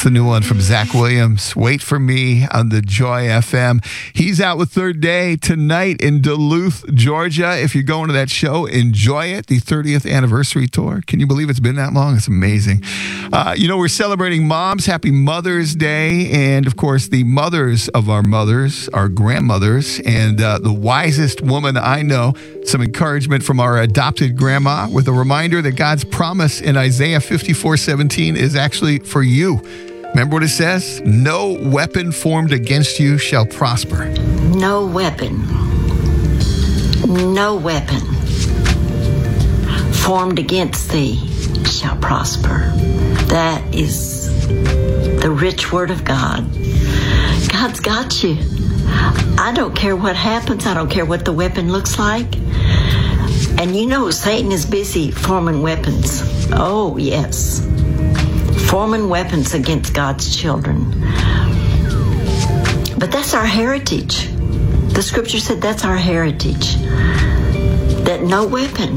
That's the new one from Zach Williams. Wait for me on the Joy FM. He's out with Third Day tonight in Duluth, Georgia. If you're going to that show, enjoy it. The 30th anniversary tour. Can you believe it's been that long? It's amazing. We're celebrating moms. Happy Mother's Day. And, of course, the mothers of our mothers, our grandmothers, and the wisest woman I know. Some encouragement from our adopted grandma with a reminder that God's promise in Isaiah 54:17 is actually for you. Remember what it says? No weapon formed against you shall prosper. No weapon formed against thee shall prosper. That is the rich word of God. God's got you. I don't care what happens. I don't care what the weapon looks like. And Satan is busy forming weapons. Oh, yes. Forming weapons against God's children. But that's our heritage. The scripture said that's our heritage. That no weapon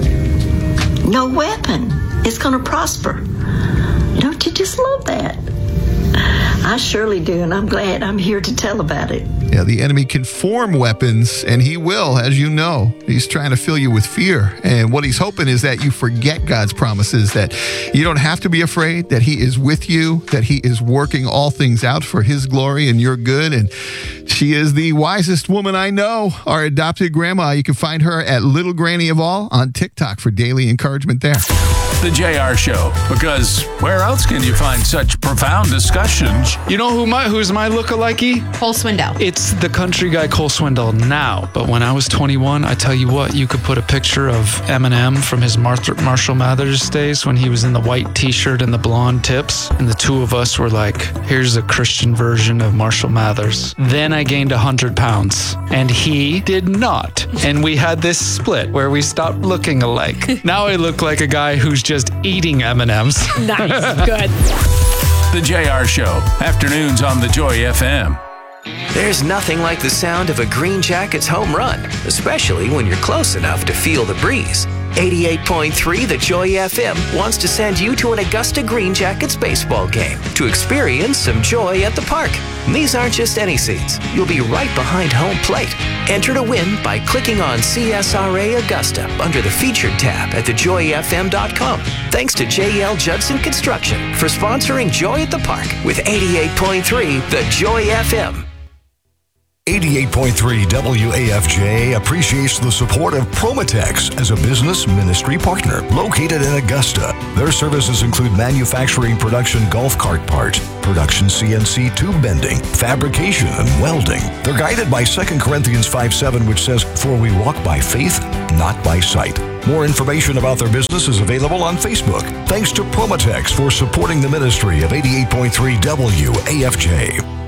is going to prosper. Don't you just love that? I surely do, and I'm glad I'm here to tell about it. Yeah, the enemy can form weapons, and he will, as you know. He's trying to fill you with fear. And what he's hoping is that you forget God's promises, that you don't have to be afraid, that he is with you, that he is working all things out for his glory and your good. And she is the wisest woman I know, our adopted grandma. You can find her at Little Granny of All on TikTok for daily encouragement there. The JR Show, because where else can you find such profound discussions? You know who's my look-alike-y? Cole Swindell. It's the country guy Cole Swindell now. But when I was 21, I tell you what, you could put a picture of Eminem from his Marshall Mathers days when he was in the white t-shirt and the blonde tips. And the two of us were like, here's a Christian version of Marshall Mathers. Then I gained 100 pounds and he did not. And we had this split where we stopped looking alike. Now I look like a guy who's just eating M&Ms. Nice. Good. The JR Show, afternoons on the Joy FM. There's nothing like the sound of a Green Jackets home run, especially when you're close enough to feel the breeze. 88.3 The Joy FM wants to send you to an Augusta Green Jackets baseball game to experience some joy at the park. And these aren't just any seats. You'll be right behind home plate. Enter to win by clicking on CSRA Augusta under the featured tab at thejoyfm.com. Thanks to JL Judson Construction for sponsoring Joy at the Park with 88.3 The Joy FM. 88.3 WAFJ appreciates the support of Promatex as a business ministry partner located in Augusta. Their services include manufacturing production golf cart parts, production CNC tube bending, fabrication, and welding. They're guided by 2 Corinthians 5:7, which says, "For we walk by faith, not by sight." More information about their business is available on Facebook. Thanks to Promatex for supporting the ministry of 88.3 WAFJ.